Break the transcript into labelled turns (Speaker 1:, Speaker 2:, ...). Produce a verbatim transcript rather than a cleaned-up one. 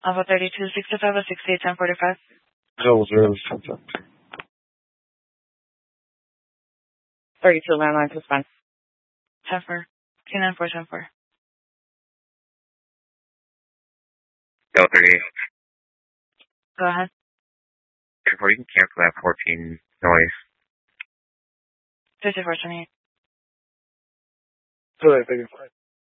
Speaker 1: Alpha thirty-two sixty-five, sixty-eight, ten forty-five.
Speaker 2: Zero, zero,
Speaker 1: thirty-two landline suspense. ten four. two nine four ten four.
Speaker 3: Delta thirty-eight.
Speaker 1: Go ahead.
Speaker 3: Before you can cancel that fourteen noise.
Speaker 1: fifty-four twenty-eight.
Speaker 2: Good, thank you.